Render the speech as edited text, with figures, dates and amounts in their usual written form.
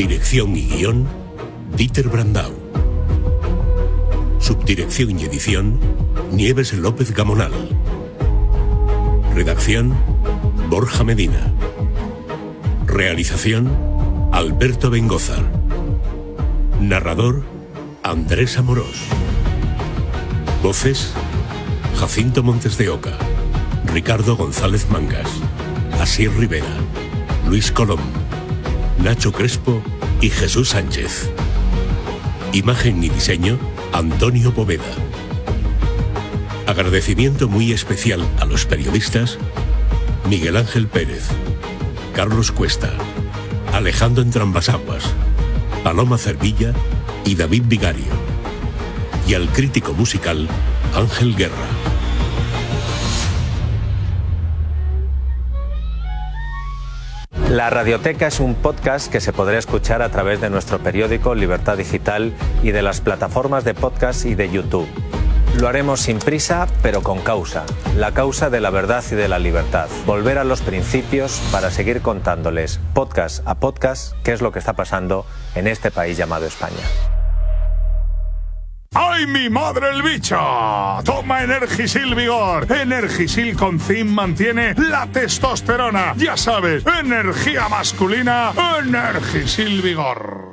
Dirección y guión, Dieter Brandau. Subdirección y edición, Nieves López Gamonal. Redacción, Borja Medina. Realización, Alberto Bengozar. Narrador, Andrés Amorós. Voces, Jacinto Montes de Oca, Ricardo González Mangas, Asier Rivera, Luis Colom, Nacho Crespo y Jesús Sánchez. Imagen y diseño, Antonio Poveda. Agradecimiento muy especial a los periodistas Miguel Ángel Pérez, Carlos Cuesta, Alejandro Entrambasaguas, Paloma Cervilla y David Vigario. Y al crítico musical Ángel Guerra. La Radioteca es un podcast que se podrá escuchar a través de nuestro periódico Libertad Digital y de las plataformas de podcast y de YouTube. Lo haremos sin prisa, pero con causa. La causa de la verdad y de la libertad. Volver a los principios para seguir contándoles, podcast a podcast, qué es lo que está pasando en este país llamado España. ¡Ay, mi madre el bicho! Toma Energisil Vigor. Energisil con zinc mantiene la testosterona. Ya sabes, energía masculina, Energisil Vigor.